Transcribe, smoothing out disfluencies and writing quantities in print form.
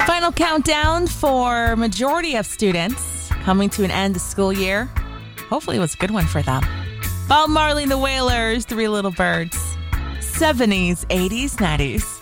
Final countdown for majority of students coming to an end of school year. Hopefully it was a good one for them. Bob Marley and the Wailers, Three Little Birds. 70s, 80s, 90s.